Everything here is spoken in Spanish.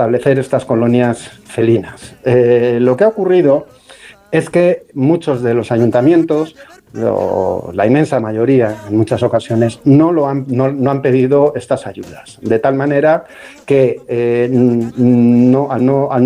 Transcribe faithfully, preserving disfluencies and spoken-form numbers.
establecer estas colonias felinas. Eh, lo que ha ocurrido es que muchos de los ayuntamientos, lo, la inmensa mayoría, en muchas ocasiones, no, lo han, no, no han pedido estas ayudas. De tal manera que eh, no, no,